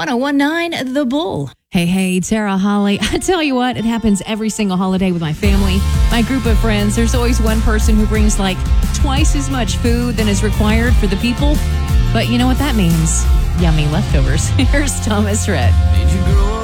1019 The Bull. Hey, Tara Holly. I tell you what, it happens every single holiday with my family, my group of friends. There's always one person who brings like twice as much food than is required for the people. But you know what that means? Yummy leftovers. Here's Thomas Rhett.